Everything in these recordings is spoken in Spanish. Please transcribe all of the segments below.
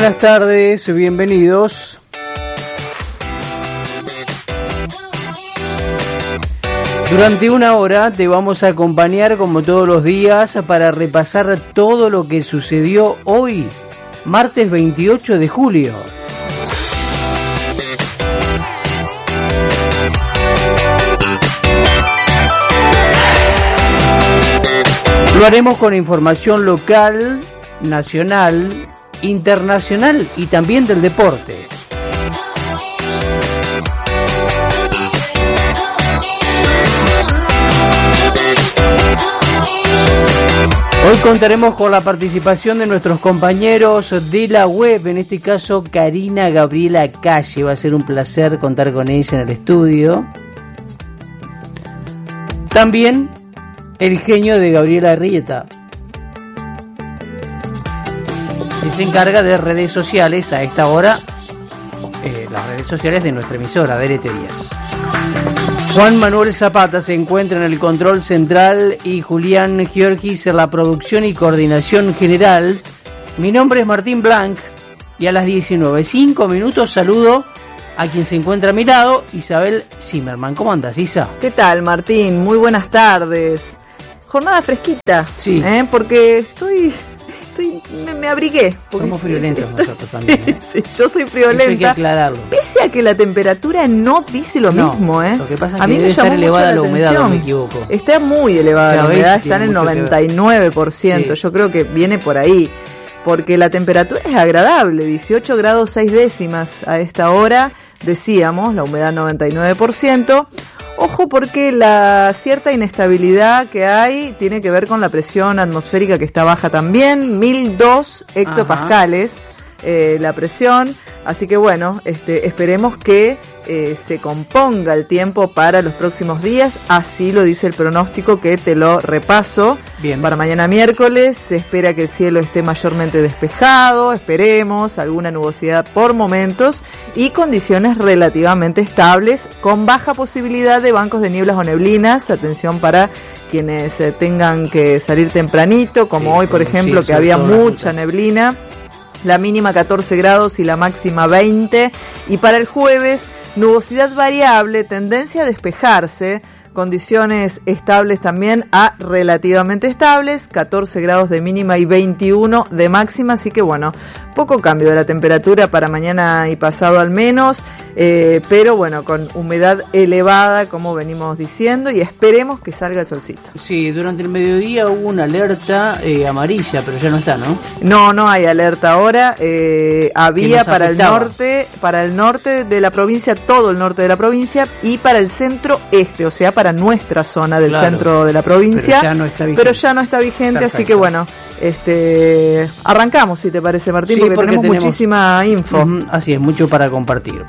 Buenas tardes, bienvenidos. Durante una hora te vamos a acompañar como todos los días para repasar todo lo que sucedió hoy, martes 28 de julio. Lo haremos con información local, nacional, internacional y también del deporte. Hoy contaremos con la participación de nuestros compañeros de la web, en este caso Karina Gabriela Calle. Va a ser un placer contar con ella en el estudio. También el genio de Gabriela Arrieta, que se encarga de redes sociales a esta hora, las redes sociales de nuestra emisora, de LT10. Juan Manuel Zapata se encuentra en el control central y Julián Giorgis en la producción y coordinación general. Mi nombre es Martín Blanc y a las 19:05 saludo a quien se encuentra a mi lado, Isabel Zimmerman. ¿Cómo andas, Isa? ¿Qué tal, Martín? Muy buenas tardes. Jornada fresquita, sí. Porque me abrigué. Somos friolentos nosotros también. Sí, yo soy friolenta. Eso hay que aclararlo. Pese a que la temperatura no dice lo mismo, Lo que pasa es a que mí debe me estar elevada la atención. humedad, no me equivoco. Está muy elevada la humedad, está en el 99%. Sí. Yo creo que viene por ahí. Porque la temperatura es agradable, 18 grados 6 décimas a esta hora, decíamos, la humedad 99%. Ojo, porque la cierta inestabilidad que hay tiene que ver con la presión atmosférica que está baja también, 1002 hectopascales la presión, así que bueno, esperemos que se componga el tiempo para los próximos días, así lo dice el pronóstico que te lo repaso. Bien. Para mañana miércoles se espera que el cielo esté mayormente despejado, esperemos alguna nubosidad por momentos y condiciones relativamente estables con baja posibilidad de bancos de nieblas o neblinas. Atención para quienes tengan que salir tempranito, como hoy por ejemplo, que había mucha neblina. La mínima 14 grados y la máxima 20. Y para el jueves, nubosidad variable, tendencia a despejarse, condiciones estables también a relativamente estables, 14 grados de mínima y 21 de máxima, así que bueno, poco cambio de la temperatura para mañana y pasado al menos, pero bueno, con humedad elevada como venimos diciendo y esperemos que salga el solcito. Sí, durante el mediodía hubo una alerta amarilla, pero ya no está, ¿no? No hay alerta ahora, había para el norte de la provincia, todo el norte de la provincia y para el centro este, o sea, para nuestra zona del centro de la provincia, pero ya no está vigente, Perfecto. Así que bueno, arrancamos si te parece, Martín, sí, porque tenemos muchísima info. Así es, mucho para compartir.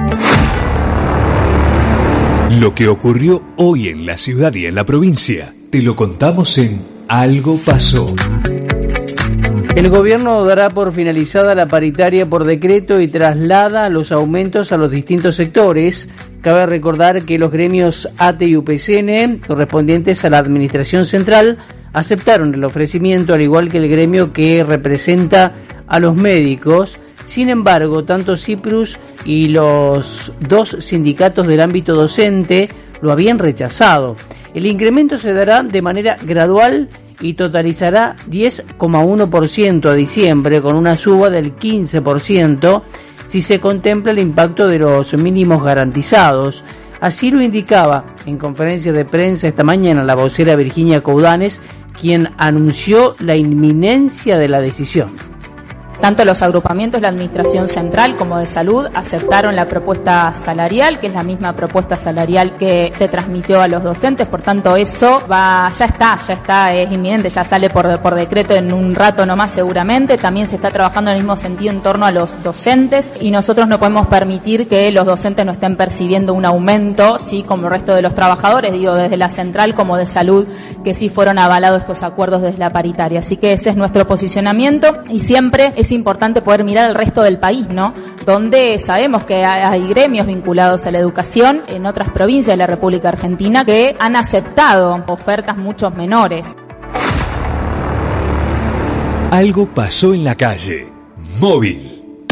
Lo que ocurrió hoy en la ciudad y en la provincia, te lo contamos en Algo Pasó. El gobierno dará por finalizada la paritaria por decreto y traslada los aumentos a los distintos sectores. Cabe recordar que los gremios ATE y UPCN, correspondientes a la Administración Central, aceptaron el ofrecimiento, al igual que el gremio que representa a los médicos. Sin embargo, tanto CIPRUS y los dos sindicatos del ámbito docente lo habían rechazado. El incremento se dará de manera gradual y totalizará 10,1% a diciembre, con una suba del 15% si se contempla el impacto de los mínimos garantizados. Así lo indicaba en conferencia de prensa esta mañana la vocera Virginia Coudanes, quien anunció la inminencia de la decisión. Tanto los agrupamientos de la Administración Central como de Salud aceptaron la propuesta salarial, que es la misma propuesta salarial que se transmitió a los docentes, por tanto eso ya está, es inminente, ya sale por decreto en un rato nomás seguramente. También se está trabajando en el mismo sentido en torno a los docentes y nosotros no podemos permitir que los docentes no estén percibiendo un aumento, sí, como el resto de los trabajadores, digo, desde la Central como de Salud, que sí fueron avalados estos acuerdos desde la paritaria. Así que ese es nuestro posicionamiento y siempre es importante poder mirar al resto del país, ¿no? Donde sabemos que hay gremios vinculados a la educación en otras provincias de la República Argentina que han aceptado ofertas mucho menores. Algo pasó en la calle. Móvil.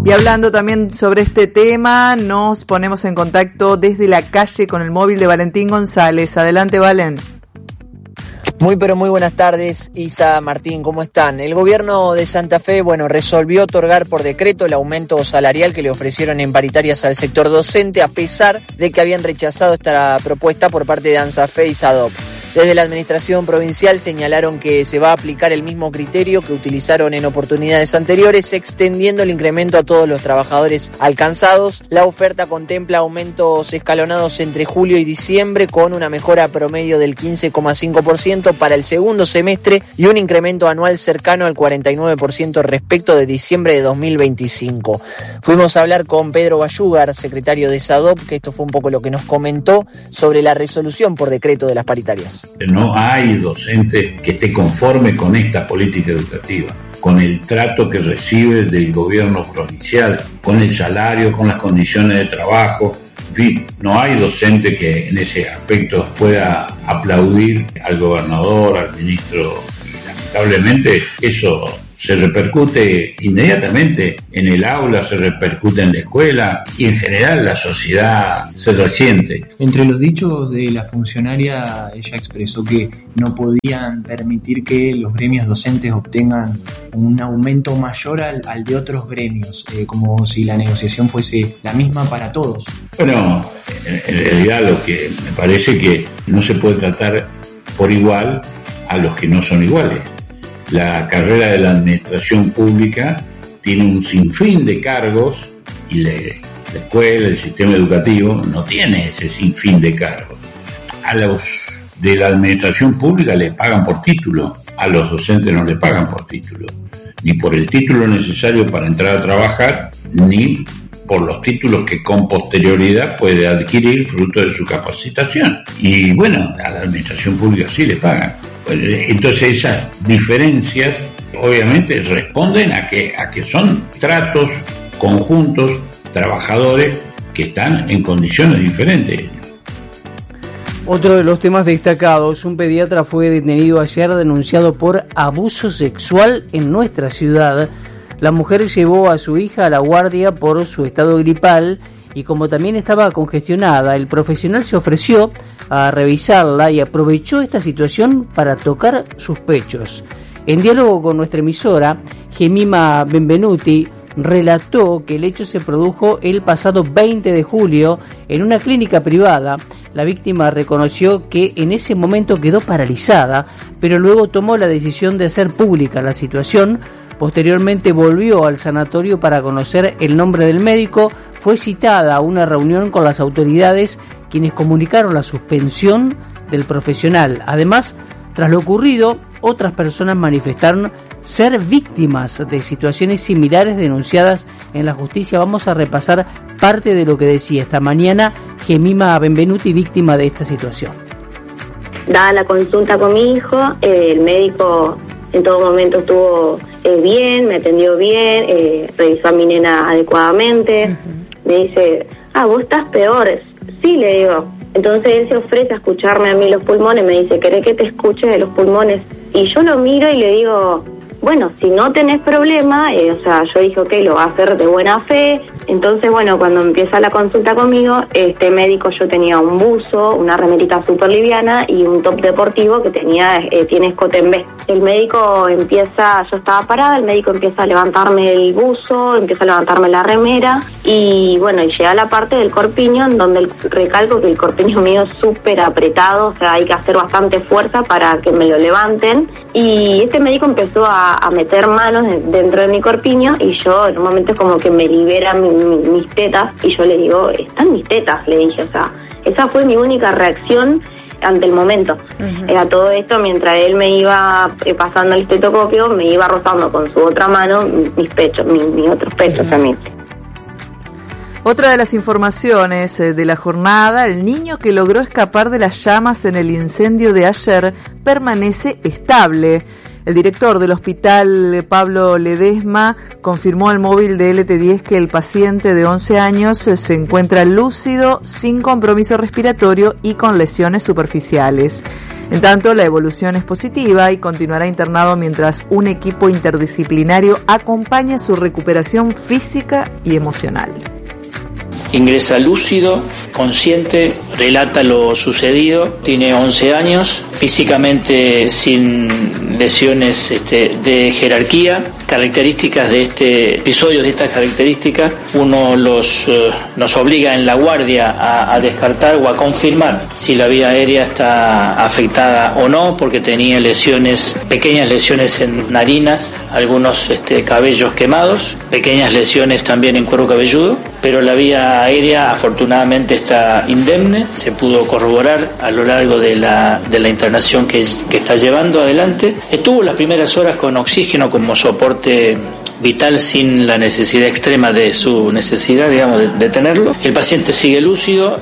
Y hablando también sobre este tema, nos ponemos en contacto desde la calle con el móvil de Valentín González. Adelante, Valen. Muy pero muy buenas tardes, Isa, Martín, ¿cómo están? El gobierno de Santa Fe, resolvió otorgar por decreto el aumento salarial que le ofrecieron en paritarias al sector docente, a pesar de que habían rechazado esta propuesta por parte de ANSAFE y SADOP. Desde la administración provincial señalaron que se va a aplicar el mismo criterio que utilizaron en oportunidades anteriores, extendiendo el incremento a todos los trabajadores alcanzados. La oferta contempla aumentos escalonados entre julio y diciembre, con una mejora promedio del 15,5% para el segundo semestre y un incremento anual cercano al 49% respecto de diciembre de 2025. Fuimos a hablar con Pedro Bayúgar, secretario de SADOP, que esto fue un poco lo que nos comentó sobre la resolución por decreto de las paritarias. No hay docente que esté conforme con esta política educativa, con el trato que recibe del gobierno provincial, con el salario, con las condiciones de trabajo. En fin, no hay docente que en ese aspecto pueda aplaudir al gobernador, al ministro. Y lamentablemente eso se repercute inmediatamente en el aula, se repercute en la escuela y en general la sociedad se resiente. Entre los dichos de la funcionaria, ella expresó que no podían permitir que los gremios docentes obtengan un aumento mayor al de otros gremios, como si la negociación fuese la misma para todos. Bueno, en realidad lo que me parece que no se puede tratar por igual a los que no son iguales. La carrera de la administración pública tiene un sinfín de cargos y la escuela, el sistema educativo no tiene ese sinfín de cargos. A los de la administración pública le pagan por título, a los docentes no le pagan por título, ni por el título necesario para entrar a trabajar, ni por los títulos que con posterioridad puede adquirir fruto de su capacitación. Y bueno, a la administración pública sí le pagan. Entonces esas diferencias obviamente responden a que son tratos conjuntos, trabajadores que están en condiciones diferentes. Otro de los temas destacados: un pediatra fue detenido ayer denunciado por abuso sexual en nuestra ciudad. La mujer llevó a su hija a la guardia por su estado gripal y como también estaba congestionada, el profesional se ofreció a revisarla y aprovechó esta situación para tocar sus pechos. En diálogo con nuestra emisora, Jemima Benvenuti relató que el hecho se produjo el pasado 20 de julio en una clínica privada. La víctima reconoció que en ese momento quedó paralizada, pero luego tomó la decisión de hacer pública la situación. Posteriormente volvió al sanatorio para conocer el nombre del médico. Fue citada a una reunión con las autoridades, quienes comunicaron la suspensión del profesional. Además, tras lo ocurrido, otras personas manifestaron ser víctimas de situaciones similares denunciadas en la justicia. Vamos a repasar parte de lo que decía esta mañana Jemima Benvenuti, víctima de esta situación. Dada la consulta con mi hijo, el médico en todo momento estuvo bien, me atendió bien, revisó a mi nena adecuadamente. Me dice, vos estás peor. Sí, le digo. Entonces él se ofrece a escucharme a mí los pulmones, me dice, ¿querés que te escuche de los pulmones? Y yo lo miro y le digo, bueno, si no tenés problema, yo dije, ok, lo va a hacer de buena fe. Entonces, bueno, cuando empieza la consulta conmigo, este médico, yo tenía un buzo, una remerita súper liviana y un top deportivo que tiene escote en B. El médico yo estaba parada, el médico empieza a levantarme el buzo, empieza a levantarme la remera y bueno, y llega a la parte del corpiño, en donde recalco que el corpiño mío es súper apretado, o sea, hay que hacer bastante fuerza para que me lo levanten. Y este médico empezó a meter manos dentro de mi corpiño y yo en un momento es como que me libera mis tetas y yo le digo, están mis tetas, le dije, o sea, esa fue mi única reacción ante el momento. Era todo esto mientras él me iba pasando el estetoscopio, me iba rozando con su otra mano mis pechos, mis otros pechos también. Otra de las informaciones de la jornada, el niño que logró escapar de las llamas en el incendio de ayer permanece estable. El director del hospital, Pablo Ledesma, confirmó al móvil de LT10 que el paciente de 11 años se encuentra lúcido, sin compromiso respiratorio y con lesiones superficiales. En tanto, la evolución es positiva y continuará internado mientras un equipo interdisciplinario acompaña su recuperación física y emocional. Ingresa lúcido, consciente, relata lo sucedido, tiene 11 años, físicamente sin lesiones de jerarquía. Características de este episodio, de estas características, uno nos obliga en la guardia a descartar o a confirmar si la vía aérea está afectada o no, porque tenía pequeñas lesiones en narinas, algunos cabellos quemados, pequeñas lesiones también en cuero cabelludo, pero la vía aérea afortunadamente está indemne, se pudo corroborar a lo largo de la internación que está llevando adelante. Estuvo las primeras horas con oxígeno como soporte vital sin la necesidad extrema de su necesidad, digamos, de tenerlo. El paciente sigue lúcido.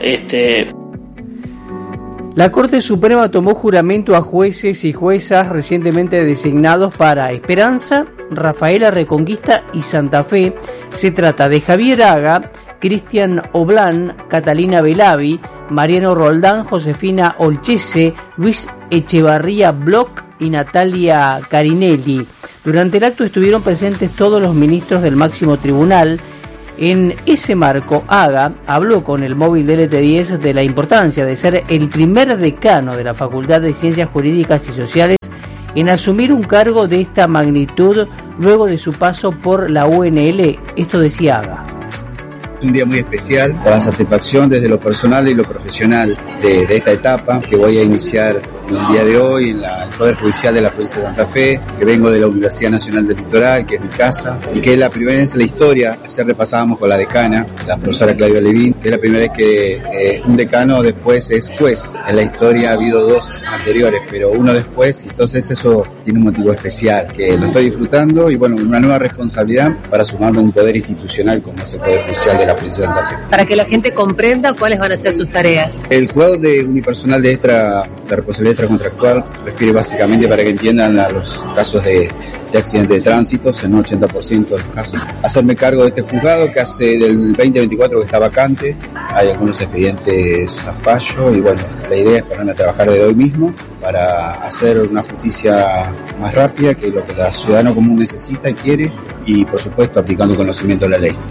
La Corte Suprema tomó juramento a jueces y juezas recientemente designados para Esperanza, Rafaela Reconquista y Santa Fe. Se trata de Javier Haga, Cristian Oblán, Catalina Belavi, Mariano Roldán, Josefina Olchese, Luis Echevarría Bloch y Natalia Carinelli. Durante el acto estuvieron presentes todos los ministros del máximo tribunal. En ese marco, Haga habló con el móvil de LT10 de la importancia de ser el primer decano de la Facultad de Ciencias Jurídicas y Sociales en asumir un cargo de esta magnitud luego de su paso por la UNL. Esto decía Haga. Un día muy especial, con la satisfacción desde lo personal y lo profesional de esta etapa que voy a iniciar en el día de hoy en el Poder Judicial de la Provincia de Santa Fe, que vengo de la Universidad Nacional del Litoral, que es mi casa, y que es la primera vez en la historia. Ayer repasábamos con la decana, la profesora Claudia Levín, que es la primera vez que un decano después es juez. En la historia ha habido dos anteriores, pero uno después, entonces eso tiene un motivo especial, que lo estoy disfrutando y bueno, una nueva responsabilidad para sumarme a un poder institucional como es el Poder Judicial de la Provincia de Santa Fe. Para que la gente comprenda cuáles van a ser sus tareas. El juzgado de unipersonal de responsabilidad extracontractual refiere básicamente para que entiendan a los casos de accidentes de tránsito, en un 80% de los casos. Hacerme cargo de este juzgado que hace del 2024 que está vacante, hay algunos expedientes a fallo y bueno, la idea es ponerme a trabajar de hoy mismo para hacer una justicia más rápida, que es lo que la ciudadano común necesita y quiere, y por supuesto aplicando conocimiento de la ley.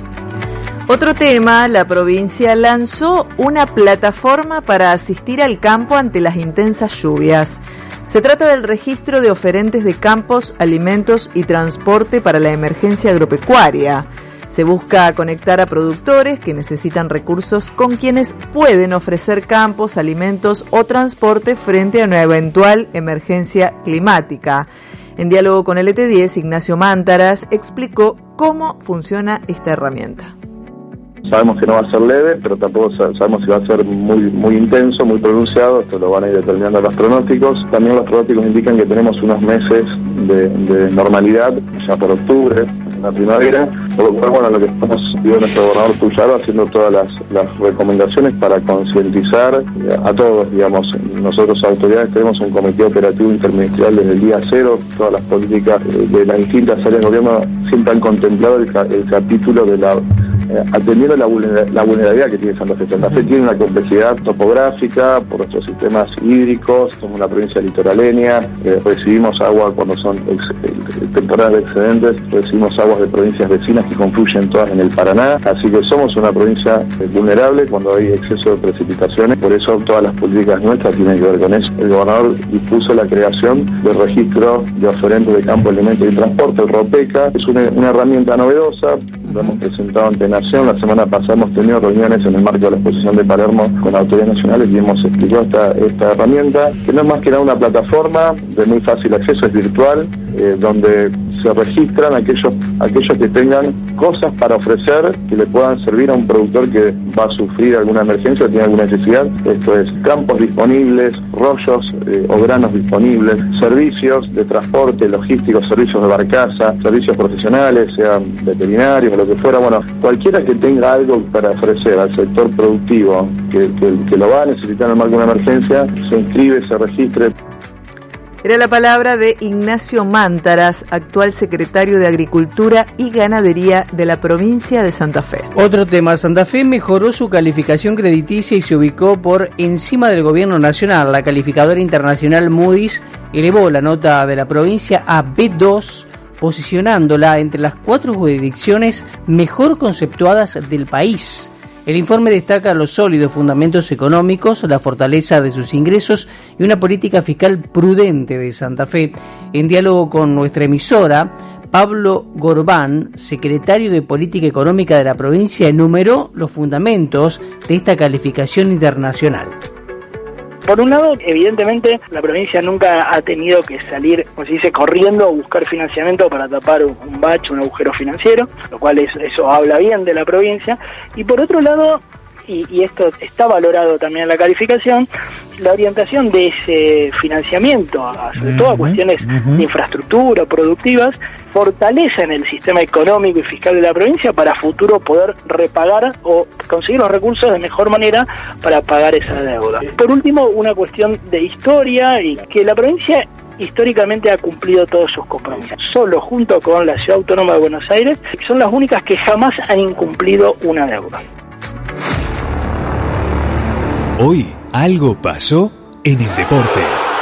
Otro tema, la provincia lanzó una plataforma para asistir al campo ante las intensas lluvias. Se trata del registro de oferentes de campos, alimentos y transporte para la emergencia agropecuaria. Se busca conectar a productores que necesitan recursos con quienes pueden ofrecer campos, alimentos o transporte frente a una eventual emergencia climática. En diálogo con el LT10, Ignacio Mántaras explicó cómo funciona esta herramienta. Sabemos que no va a ser leve, pero tampoco sabemos si va a ser muy intenso, muy pronunciado. Esto lo van a ir determinando los pronósticos. También los pronósticos indican que tenemos unos meses de normalidad, ya por octubre, en la primavera. Por lo cual, bueno, lo que estamos viendo nuestro gobernador Puyaro haciendo todas las recomendaciones para concientizar a todos, digamos. Nosotros, autoridades, tenemos un comité operativo interministerial desde el día cero. Todas las políticas de las distintas áreas de gobierno siempre han contemplado el capítulo de atendiendo la vulnerabilidad que tiene Santa Fe. Santa Fe tiene una complejidad topográfica por nuestros sistemas hídricos, somos una provincia litoraleña, recibimos agua cuando son temporadas de excedentes, recibimos aguas de provincias vecinas que confluyen todas en el Paraná, así que somos una provincia vulnerable cuando hay exceso de precipitaciones, por eso todas las políticas nuestras tienen que ver con eso. El gobernador dispuso la creación del registro de oferentes de campo, alimentos y transporte, el ROPECA, es una herramienta novedosa, lo hemos presentado ante Nación. La semana pasada hemos tenido reuniones en el marco de la exposición de Palermo con autoridades nacionales y hemos explicado esta herramienta, que no es más que nada una plataforma de muy fácil acceso, es virtual, donde se registran aquellos que tengan cosas para ofrecer que le puedan servir a un productor que va a sufrir alguna emergencia o tiene alguna necesidad. Esto es campos disponibles, rollos o granos disponibles, servicios de transporte, logísticos, servicios de barcaza, servicios profesionales, sean veterinarios o lo que fuera. Bueno, cualquiera que tenga algo para ofrecer al sector productivo que lo va a necesitar en el marco de una emergencia, se inscribe, se registre. Era la palabra de Ignacio Mántaras, actual secretario de Agricultura y Ganadería de la provincia de Santa Fe. Otro tema, Santa Fe mejoró su calificación crediticia y se ubicó por encima del gobierno nacional. La calificadora internacional Moody's elevó la nota de la provincia a B2, posicionándola entre las 4 jurisdicciones mejor conceptuadas del país. El informe destaca los sólidos fundamentos económicos, la fortaleza de sus ingresos y una política fiscal prudente de Santa Fe. En diálogo con nuestra emisora, Pablo Gorbán, secretario de Política Económica de la provincia, enumeró los fundamentos de esta calificación internacional. Por un lado, evidentemente, la provincia nunca ha tenido que salir, como se dice, corriendo a buscar financiamiento para tapar un bache, un agujero financiero, lo cual eso habla bien de la provincia. Y por otro lado, y esto está valorado también en la calificación, la orientación de ese financiamiento, sobre todo a cuestiones de infraestructura, productivas, fortalecen el sistema económico y fiscal de la provincia para futuro poder repagar o conseguir los recursos de mejor manera para pagar esa deuda. Por último, una cuestión de historia y que la provincia históricamente ha cumplido todos sus compromisos. Solo junto con la Ciudad Autónoma de Buenos Aires son las únicas que jamás han incumplido una deuda. Hoy algo pasó en el deporte.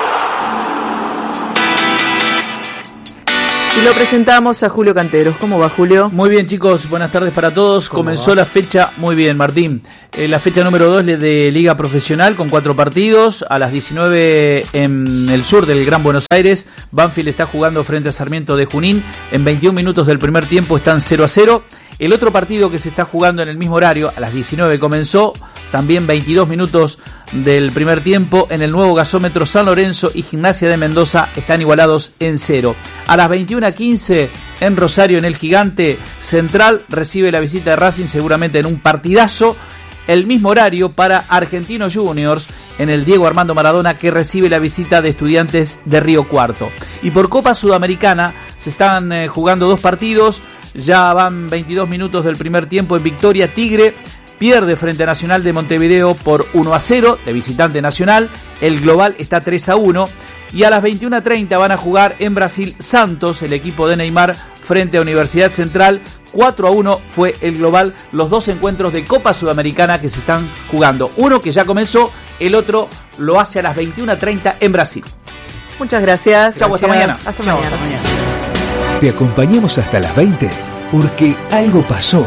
Y lo presentamos a Julio Canteros. ¿Cómo va, Julio? Muy bien, chicos. Buenas tardes para todos. Comenzó la fecha, muy bien, Martín. La fecha número 2 de Liga Profesional con 4 partidos. A las 19 en el sur del Gran Buenos Aires, Banfield está jugando frente a Sarmiento de Junín. En 21 minutos del primer tiempo están 0-0. El otro partido que se está jugando en el mismo horario, a las 19 comenzó, también 22 minutos del primer tiempo, en el nuevo gasómetro San Lorenzo y Gimnasia de Mendoza están igualados en 0. A las 21:15 en Rosario, en el Gigante, Central recibe la visita de Racing, seguramente en un partidazo. El mismo horario para Argentinos Juniors en el Diego Armando Maradona, que recibe la visita de Estudiantes de Río Cuarto. Y por Copa Sudamericana se están jugando 2 partidos. Ya van 22 minutos del primer tiempo. En victoria, Tigre pierde frente a Nacional de Montevideo por 1-0 de visitante Nacional. El global está 3-1. Y a las 21:30 van a jugar en Brasil Santos, el equipo de Neymar, frente a Universidad Central. 4-1 fue el global. Los 2 encuentros de Copa Sudamericana que se están jugando. Uno que ya comenzó, el otro lo hace a las 21:30 en Brasil. Muchas gracias. Chau, hasta mañana. Hasta mañana. Te acompañamos hasta las 20 porque algo pasó.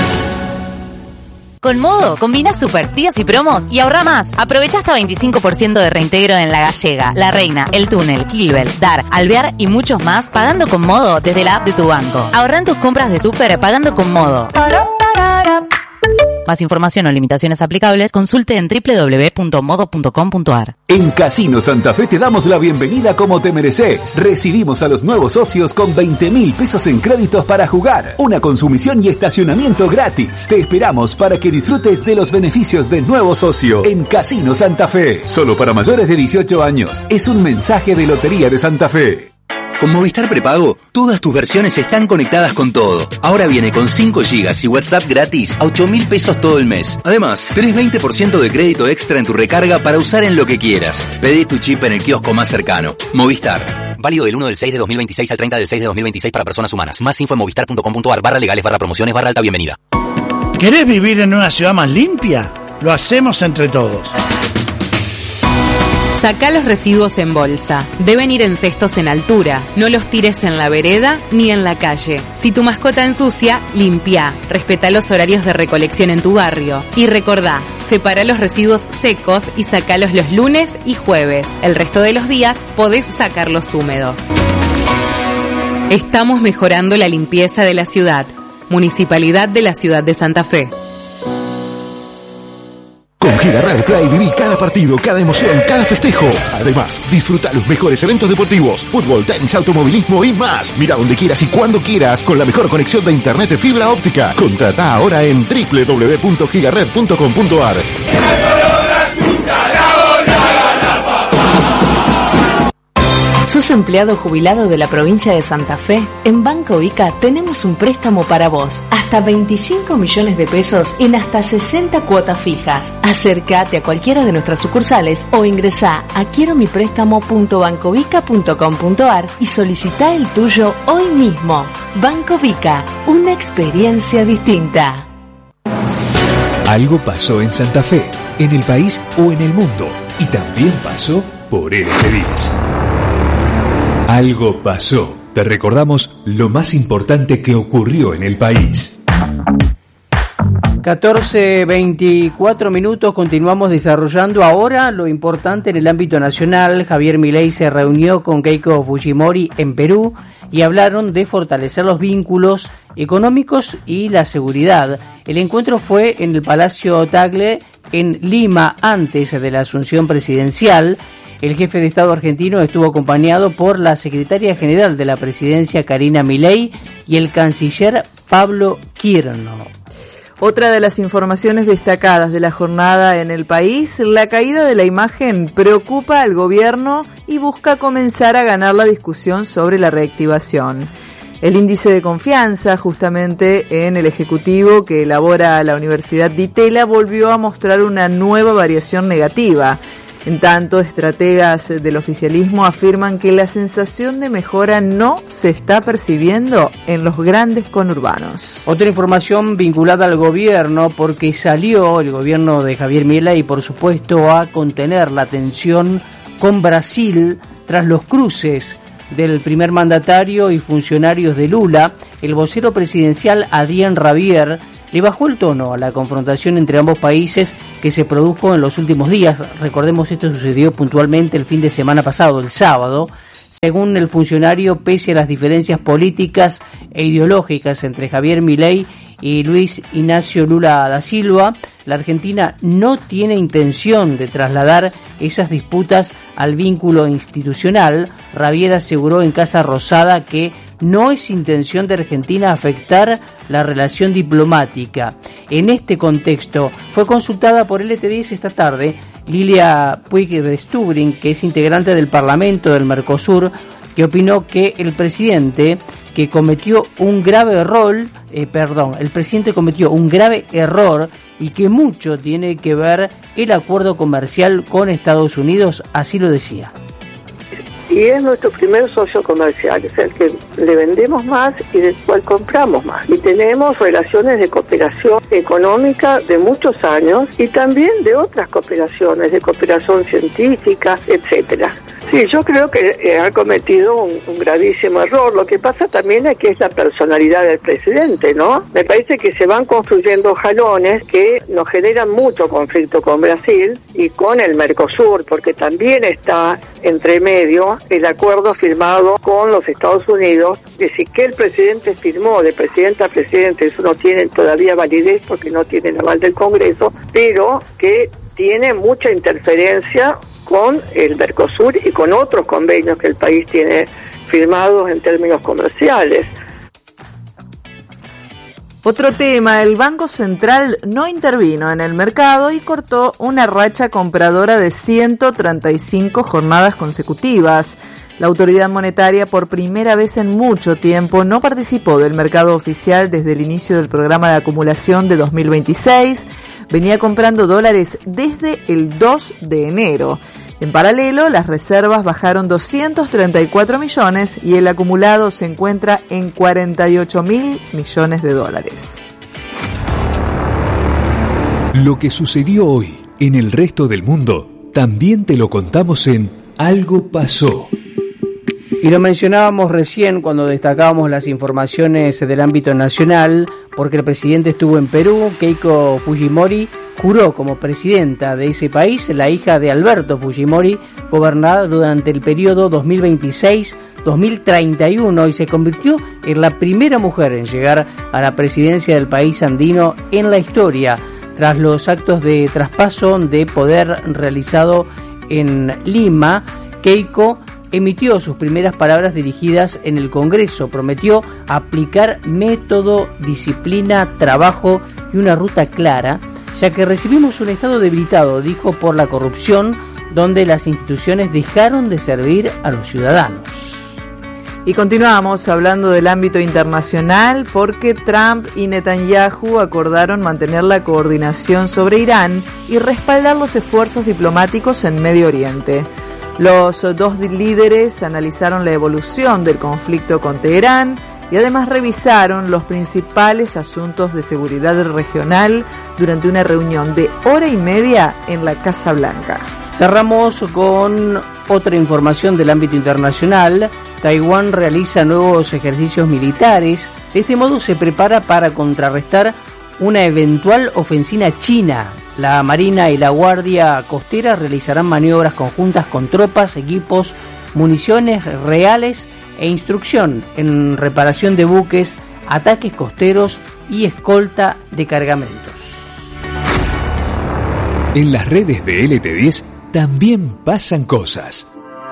Con Modo, combina super días y promos y ahorra más. Aprovecha hasta 25% de reintegro en La Gallega, La Reina, El Túnel, Kilbel, Dar, Alvear y muchos más pagando con Modo desde la app de tu banco. Ahorra en tus compras de súper pagando con Modo. Más información o limitaciones aplicables, consulte en www.modo.com.ar. En Casino Santa Fe te damos la bienvenida como te mereces. Recibimos a los nuevos socios con 20.000 pesos en créditos para jugar, una consumición y estacionamiento gratis. Te esperamos para que disfrutes de los beneficios del nuevo socio en Casino Santa Fe. Solo para mayores de 18 años. Es un mensaje de Lotería de Santa Fe. Con Movistar Prepago, todas tus versiones están conectadas con todo. Ahora viene con 5 GB y WhatsApp gratis a 8.000 pesos todo el mes. Además, tenés 20% de crédito extra en tu recarga para usar en lo que quieras. Pedí tu chip en el kiosco más cercano. Movistar. Válido del 1/6/2026 al 30/6/2026 para personas humanas. Más info en movistar.com.ar/legales/promociones/alta bienvenida. ¿Querés vivir en una ciudad más limpia? Lo hacemos entre todos. Sacá los residuos en bolsa. Deben ir en cestos en altura. No los tires en la vereda ni en la calle. Si tu mascota ensucia, limpia. Respetá los horarios de recolección en tu barrio. Y recordá, separa los residuos secos y sacalos los lunes y jueves. El resto de los días podés sacarlos húmedos. Estamos mejorando la limpieza de la ciudad. Municipalidad de la Ciudad de Santa Fe. Con Giga Red Play viví cada partido, cada emoción, cada festejo. Además, disfruta los mejores eventos deportivos, fútbol, tenis, automovilismo y más. Mira donde quieras y cuando quieras con la mejor conexión de internet de fibra óptica. Contrata ahora en www.gigared.com.ar. ¿Sos empleado jubilado de la provincia de Santa Fe? En Banco Ica tenemos un préstamo para vos, hasta 25 millones de pesos en hasta 60 cuotas fijas. Acércate a cualquiera de nuestras sucursales o ingresá a quieromiprestamo.bancovica.com.ar y solicitá el tuyo hoy mismo. Banco Vica, una experiencia distinta. Algo pasó en Santa Fe, en el país o en el mundo, y también pasó por LT10. Algo pasó. Te recordamos lo más importante que ocurrió en el país. 14:24 minutos, continuamos desarrollando ahora lo importante en el ámbito nacional. Javier Milei se reunió con Keiko Fujimori en Perú y hablaron de fortalecer los vínculos económicos y la seguridad. El encuentro fue en el Palacio Tagle en Lima antes de la asunción presidencial. El jefe de Estado argentino estuvo acompañado por la secretaria general de la presidencia, Karina Milei, y el canciller Pablo Quirno. Otra de las informaciones destacadas de la jornada en el país, la caída de la imagen preocupa al gobierno y busca comenzar a ganar la discusión sobre la reactivación. El índice de confianza, justamente en el Ejecutivo que elabora la Universidad Di Tella, volvió a mostrar una nueva variación negativa. En tanto, estrategas del oficialismo afirman que la sensación de mejora no se está percibiendo en los grandes conurbanos. Otra información vinculada al gobierno, porque salió el gobierno de Javier Milei, por supuesto, a contener la tensión con Brasil tras los cruces del primer mandatario y funcionarios de Lula. El vocero presidencial Adrien Rabier le bajó el tono a la confrontación entre ambos países que se produjo en los últimos días. Recordemos, esto sucedió puntualmente el fin de semana pasado, el sábado. Según el funcionario, pese a las diferencias políticas e ideológicas entre Javier Milei y Luis Ignacio Lula da Silva, la Argentina no tiene intención de trasladar esas disputas al vínculo institucional. Rabier aseguró en Casa Rosada que no es intención de Argentina afectar la relación diplomática. En este contexto, fue consultada por LT10 esta tarde Lilia Puig de Stubring, que es integrante del Parlamento del Mercosur, que opinó que el presidente cometió un grave error y que mucho tiene que ver el acuerdo comercial con Estados Unidos, así lo decía. Y es nuestro primer socio comercial, es el que le vendemos más y del cual compramos más. Y tenemos relaciones de cooperación económica de muchos años y también de otras cooperaciones, de cooperación científica, etcétera. Sí, yo creo que ha cometido un gravísimo error. Lo que pasa también es que es la personalidad del presidente, ¿no? Me parece que se van construyendo jalones que nos generan mucho conflicto con Brasil y con el Mercosur, porque también está entre medio el acuerdo firmado con los Estados Unidos, que sí que el presidente firmó de presidente a presidente, eso no tiene todavía validez porque no tiene el aval del Congreso, pero que tiene mucha interferencia con el Mercosur y con otros convenios que el país tiene firmados en términos comerciales. Otro tema, el Banco Central no intervino en el mercado y cortó una racha compradora de 135 jornadas consecutivas. La autoridad monetaria, por primera vez en mucho tiempo, no participó del mercado oficial desde el inicio del programa de acumulación de 2026. Venía comprando dólares desde el 2 de enero. En paralelo, las reservas bajaron 234 millones y el acumulado se encuentra en 48.000 millones de dólares. Lo que sucedió hoy en el resto del mundo, también te lo contamos en Algo Pasó. Y lo mencionábamos recién cuando destacábamos las informaciones del ámbito nacional, porque el presidente estuvo en Perú. Keiko Fujimori juró como presidenta de ese país, la hija de Alberto Fujimori, gobernará durante el periodo 2026-2031 y se convirtió en la primera mujer en llegar a la presidencia del país andino en la historia, tras los actos de traspaso de poder realizado en Lima. Keiko emitió sus primeras palabras dirigidas en el Congreso. Prometió aplicar método, disciplina, trabajo y una ruta clara, ya que recibimos un Estado debilitado, dijo, por la corrupción, donde las instituciones dejaron de servir a los ciudadanos. Y continuamos hablando del ámbito internacional porque Trump y Netanyahu acordaron mantener la coordinación sobre Irán y respaldar los esfuerzos diplomáticos en Medio Oriente. Los dos líderes analizaron la evolución del conflicto con Teherán y además revisaron los principales asuntos de seguridad regional durante una reunión de hora y media en la Casa Blanca. Cerramos con otra información del ámbito internacional. Taiwán realiza nuevos ejercicios militares. De este modo se prepara para contrarrestar una eventual ofensiva china. La Marina y la Guardia Costera realizarán maniobras conjuntas con tropas, equipos, municiones reales e instrucción en reparación de buques, ataques costeros y escolta de cargamentos. En las redes de LT10 también pasan cosas.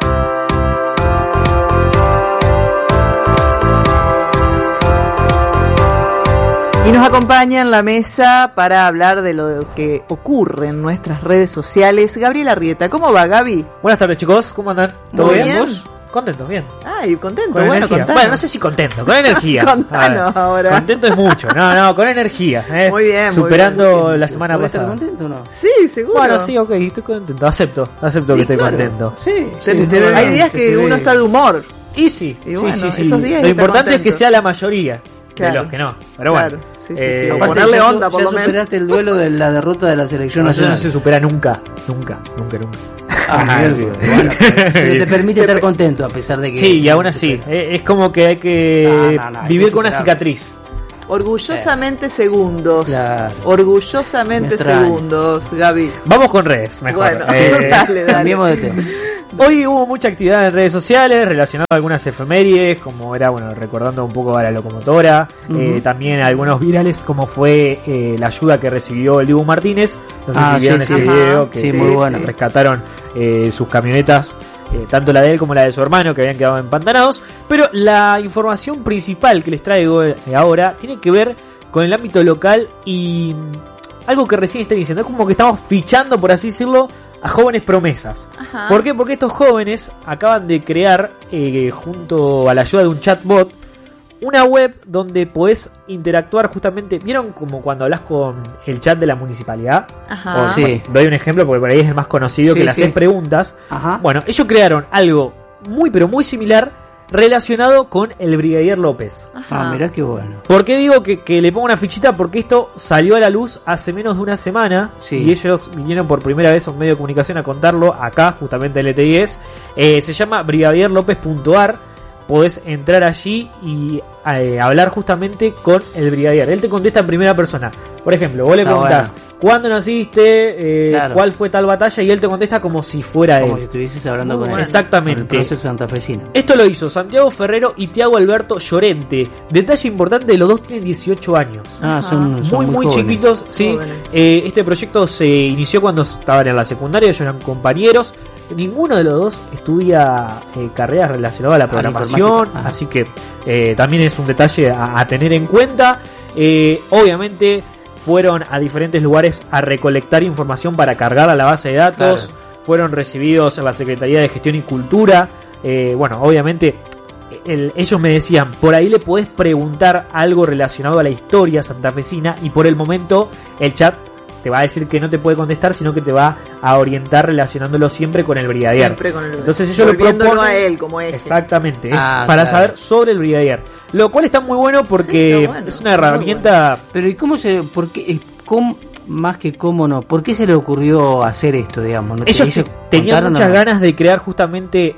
Y nos acompaña en la mesa para hablar de lo que ocurre en nuestras redes sociales Gabriela Arrieta. ¿Cómo va, Gaby? Buenas tardes, chicos. ¿Cómo andan? ¿Todo bien? ¿Vos? Contento, bien. Ay, contento, con bueno, energía. contanos. Bueno, no sé si contento, con energía. Contanos ahora. Contento es mucho, no, con energía. Muy bien, superando muy bien. la semana ¿Puedes pasada. estar contento o no? Sí, seguro. Bueno, sí, ok, estoy contento, acepto que estoy contento. Sí, Hay días que uno está de humor. Y sí, Y bueno, sí. esos días Lo está importante es contento. que sea la mayoría Claro. de los que no. Pero bueno. Claro. Sí, o Aparte, ponerle ya onda, por ya lo menos. superaste el duelo de la derrota de la selección No, eso nacional. no se supera nunca. Bueno, pero te permite estar contento a pesar de que... Sí, y aún así, es como que hay que hay vivir que con una superarlo. cicatriz. Orgullosamente segundos. Claro. Orgullosamente Me extraña. segundos, Gaby. Vamos con redes, mejor. Bueno, dale. Cambiemos de tema. Hoy hubo mucha actividad en redes sociales relacionada a algunas efemérides, como era, bueno, recordando un poco a la locomotora, también algunos virales, como fue la ayuda que recibió el Dibu Martínez. No sé si vieron ese video, que muy bueno. rescataron sus camionetas, tanto la de él como la de su hermano, que habían quedado empantanados. Pero la información principal que les traigo ahora tiene que ver con el ámbito local y algo que recién estoy diciendo. Es como que estamos fichando, por así decirlo, a jóvenes promesas. Ajá. ¿Por qué? Porque estos jóvenes acaban de crear, junto a la ayuda de un chatbot, una web donde podés interactuar justamente. ¿Vieron como cuando hablas con el chat de la municipalidad? Ajá. Sí. Bueno, doy un ejemplo porque por ahí es el más conocido, Sí, que le haces sí. preguntas. Ajá. Bueno, ellos crearon algo muy pero muy similar relacionado con el Brigadier López. Ah, mirá qué bueno. ¿Por qué digo que le pongo una fichita? Porque esto salió a la luz hace menos de una semana. Sí. Y ellos vinieron por primera vez a un medio de comunicación a contarlo acá, justamente en LT10. Se llama brigadierlopez.ar. Podés entrar allí y hablar justamente con el brigadier. Él te contesta en primera persona. Por ejemplo, vos le preguntás, ¿cuándo naciste? Claro. ¿Cuál fue tal batalla? Y él te contesta como si fuera Como él. si estuvieses hablando con él. Exactamente. Con el prócer santafesino. Esto lo hizo Santiago Ferrero y Tiago Alberto Llorente. Detalle importante, los dos tienen 18 años. Son muy jóvenes. chiquitos, sí. Jóvenes. Este proyecto se inició cuando estaban en la secundaria, ellos eran compañeros. Ninguno de los dos estudia carreras relacionadas a la programación, informática. así que también es un detalle a tener en cuenta. Obviamente fueron a diferentes lugares a recolectar información para cargar a la base de datos. Claro. Fueron recibidos en la Secretaría de Gestión y Cultura. Bueno, obviamente ellos me decían, por ahí le podés preguntar algo relacionado a la historia santafesina, y por el momento el chat te va a decir que no te puede contestar, sino que te va a orientar relacionándolo siempre con el brigadier. Siempre con el Entonces ellos lo volviéndolo proponen a él como eje. Exactamente, es para claro. saber sobre el brigadier. Lo cual está muy bueno porque Sí, está bueno, es una está muy herramienta. Pero ¿y cómo se...? ¿Por qué...? Más que cómo no, ¿por qué se le ocurrió hacer esto, digamos? ¿No? Ellos tenían contaron muchas o no? ganas de crear justamente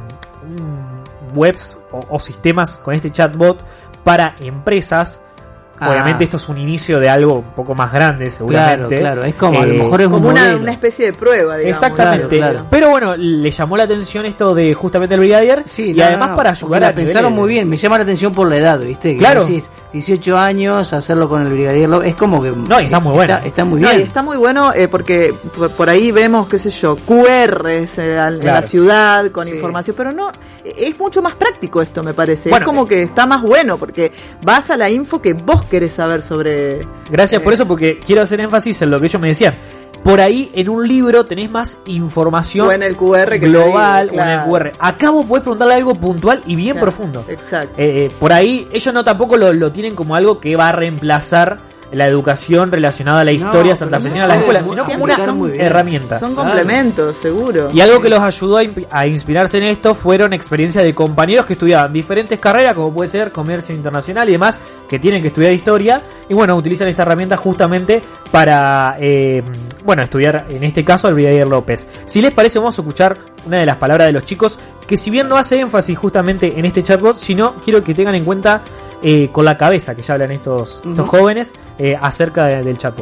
webs o sistemas con este chatbot para empresas. Obviamente esto es un inicio de algo un poco más grande, seguramente. Claro, es como, a lo mejor es un Como modelo. una especie de prueba, digamos. Exactamente. Claro. Pero bueno, le llamó la atención esto de justamente el brigadier. Sí, y además para ayudar la a pensaron niveles- muy bien. Me llama la atención por la edad, ¿viste? Que Claro. decís, 18 años, hacerlo con el brigadier López, es como que... No, y está muy bueno. Está muy No, bien. y está muy bueno porque por ahí vemos, qué sé yo, QRs en la Claro. ciudad con Sí. información, pero no, es mucho más práctico esto, me parece. Bueno, es como que está más bueno porque vas a la info que vos querés saber sobre... Gracias por eso, porque quiero hacer énfasis en lo que ellos me decían. por ahí en un libro tenés más información o en el QR que global, te digo, claro. o en el QR. Acá vos podés preguntarle algo puntual y bien profundo. Exacto. Por ahí ellos no tampoco lo tienen como algo que va a reemplazar la educación relacionada a la historia santafesina de la escuela, sino como una herramienta. Son complementos, seguro. Y algo que los ayudó a inspirarse en esto fueron experiencias de compañeros que estudiaban diferentes carreras, como puede ser comercio internacional y demás, que tienen que estudiar historia, y bueno, utilizan esta herramienta justamente para estudiar, en este caso, al Brigadier López. Si les parece, vamos a escuchar una de las palabras de los chicos, que si bien no hace énfasis justamente en este chatbot, sino quiero que tengan en cuenta con la cabeza que ya hablan estos jóvenes acerca del chatbot.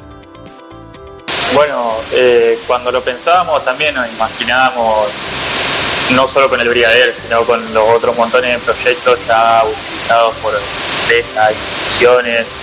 Bueno, cuando lo pensábamos también nos imaginábamos, no solo con el Brigadier, sino con los otros montones de proyectos ya utilizados por empresas, instituciones,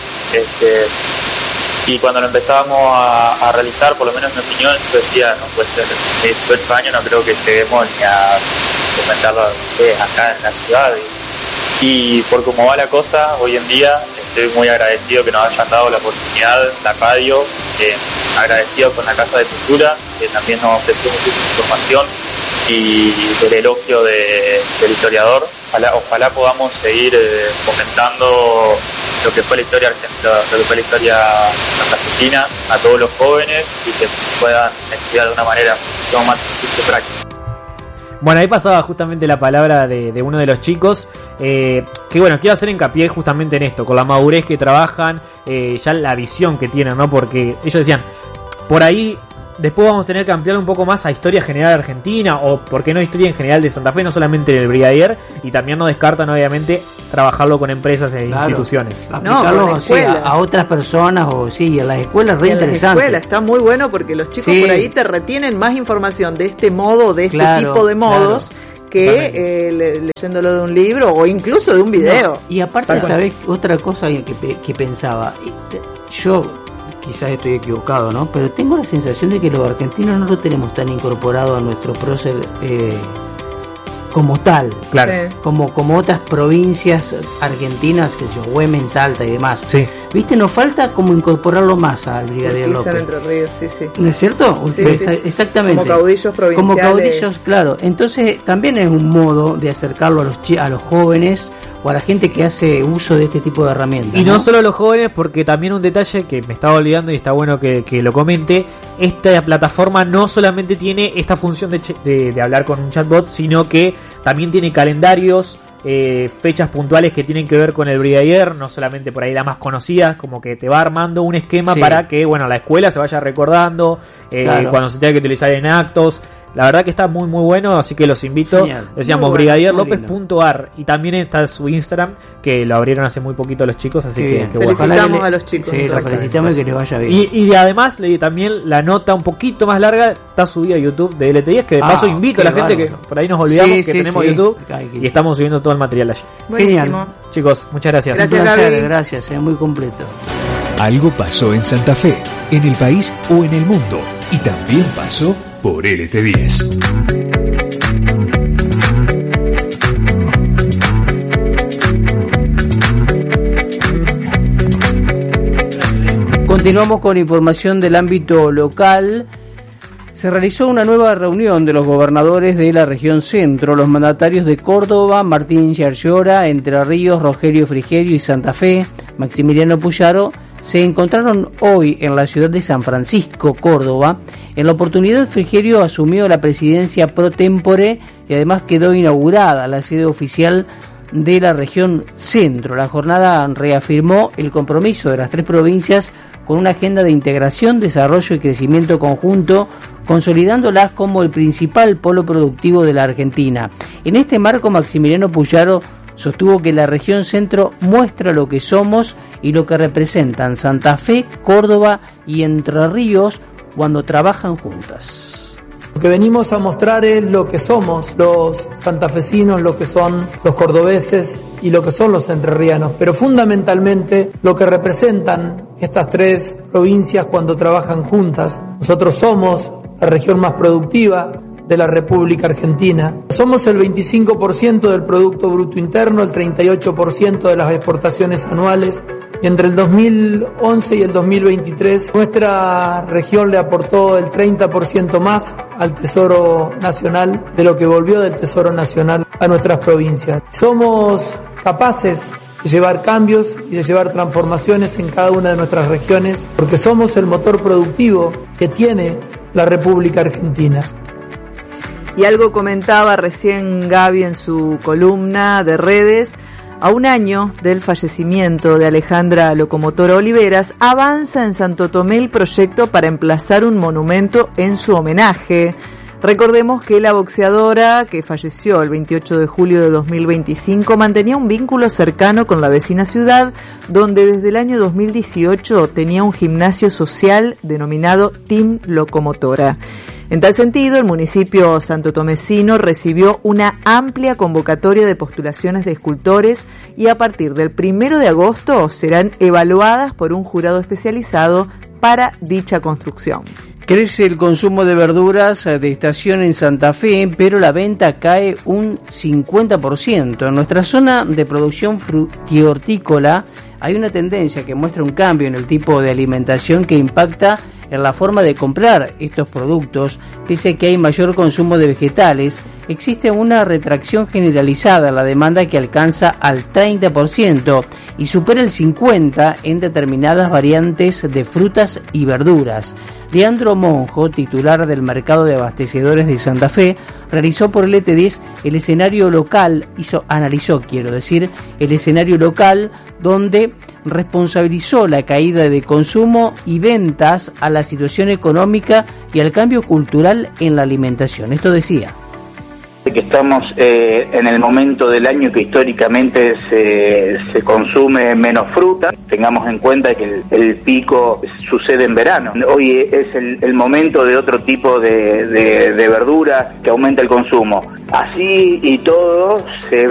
y cuando lo empezábamos a realizar, por lo menos en mi opinión, yo decía, no puede ser, 18 años no creo que lleguemos ni a implementarlo, no sé, acá en la ciudad. Y por cómo va la cosa, hoy en día estoy muy agradecido que nos hayan dado la oportunidad, la radio, agradecido con la Casa de Cultura, que también nos ofreció muchísima información, y el elogio del historiador. Ojalá podamos seguir comentando lo que fue la historia argentina, lo que fue la historia santafesina a todos los jóvenes, y que puedan estudiar de una manera mucho más sencilla y práctica. Bueno, ahí pasaba justamente la palabra de uno de los chicos, que bueno, quiero hacer hincapié justamente en esto, con la madurez que trabajan, ya la visión que tienen, ¿no? Porque ellos decían, por ahí después vamos a tener que ampliar un poco más a historia general argentina, o por qué no historia en general de Santa Fe, no solamente en el Brigadier, y también no descartan obviamente trabajarlo con empresas e instituciones. Aplicarlo a otras personas, o sí, a las escuelas, re interesante. En las escuelas está muy bueno, porque los chicos por ahí te retienen más información de este modo, de este tipo de modos, que leyéndolo de un libro o incluso de un video. No, y aparte, ¿sabés? Otra cosa que pensaba, yo quizás estoy equivocado, ¿no? Pero tengo la sensación de que los argentinos no lo tenemos tan incorporado a nuestro prócer como tal, claro, como otras provincias argentinas, que se Güemes, Salta y demás. Sí. ¿Viste? Nos falta como incorporarlo más al Brigadier López. Entre Ríos, sí. ¿No es cierto? Sí, exactamente. Como caudillos provinciales. Como caudillos, claro. Entonces también es un modo de acercarlo a los jóvenes, o a la gente que hace uso de este tipo de herramientas. Y no solo a los jóvenes, porque también un detalle que me estaba olvidando y está bueno que lo comente, esta plataforma no solamente tiene esta función de hablar con un chatbot, sino que también tiene calendarios, fechas puntuales que tienen que ver con el Brigadier, no solamente por ahí las más conocidas, como que te va armando un esquema para que, bueno, la escuela se vaya recordando, cuando se tenga que utilizar en actos. La verdad que está muy muy bueno, así que los invito. Genial. Decíamos brigadierlopez.ar, y también está su Instagram, que lo abrieron hace muy poquito los chicos, así que bueno. Felicitamos a los chicos. Sí, felicitamos y que les vaya bien. Y además también la nota un poquito más larga está subida a YouTube de LT10, que de paso invito a la gente que por ahí nos olvidamos que tenemos YouTube, y estamos subiendo todo el material allí. Buenísimo. Chicos, muchas gracias. Gracias, muy completo. Algo pasó en Santa Fe, en el país o en el mundo, y también pasó por LT10. Continuamos con información del ámbito local. Se realizó una nueva reunión de los gobernadores de la región centro. Los mandatarios de Córdoba, Martín Yarlora, Entre Ríos, Rogelio Frigerio y Santa Fe, Maximiliano Puyaro, se encontraron hoy en la ciudad de San Francisco, Córdoba. En la oportunidad, Frigerio asumió la presidencia pro tempore y además quedó inaugurada la sede oficial de la región centro. La jornada reafirmó el compromiso de las tres provincias con una agenda de integración, desarrollo y crecimiento conjunto, consolidándolas como el principal polo productivo de la Argentina. En este marco, Maximiliano Puyaro sostuvo que la región centro muestra lo que somos y lo que representan Santa Fe, Córdoba y Entre Ríos cuando trabajan juntas. Lo que venimos a mostrar es lo que somos los santafesinos, lo que son los cordobeses y lo que son los entrerrianos, pero fundamentalmente lo que representan estas tres provincias cuando trabajan juntas. Nosotros somos la región más productiva de la República Argentina. Somos el 25% del Producto Bruto Interno, el 38% de las exportaciones anuales, Y entre el 2011 y el 2023, nuestra región le aportó el 30% más al Tesoro Nacional de lo que volvió del Tesoro Nacional a nuestras provincias. Somos capaces de llevar cambios y de llevar transformaciones en cada una de nuestras regiones, porque somos el motor productivo que tiene la República Argentina. Y algo comentaba recién Gaby en su columna de redes. A un año del fallecimiento de Alejandra Locomotora Oliveras, avanza en Santo Tomé el proyecto para emplazar un monumento en su homenaje. Recordemos que la boxeadora, que falleció el 28 de julio de 2025, mantenía un vínculo cercano con la vecina ciudad, donde desde el año 2018 tenía un gimnasio social denominado Team Locomotora. En tal sentido, el municipio santotomecino recibió una amplia convocatoria de postulaciones de escultores y a partir del 1 de agosto serán evaluadas por un jurado especializado para dicha construcción. Crece el consumo de verduras de estación en Santa Fe, pero la venta cae un 50%. En nuestra zona de producción frutihortícola hay una tendencia que muestra un cambio en el tipo de alimentación que impacta en la forma de comprar estos productos. Pese a que hay mayor consumo de vegetales, existe una retracción generalizada en la demanda que alcanza al 30% y supera el 50% en determinadas variantes de frutas y verduras. Leandro Monjo, titular del mercado de abastecedores de Santa Fe, realizó por el ET10 el escenario local, analizó el escenario local, donde responsabilizó la caída de consumo y ventas a la situación económica y al cambio cultural en la alimentación. Esto decía. Que estamos en el momento del año que históricamente se consume menos fruta. Tengamos en cuenta que el pico sucede en verano. Hoy es el momento de otro tipo de verdura que aumenta el consumo. Así y todo se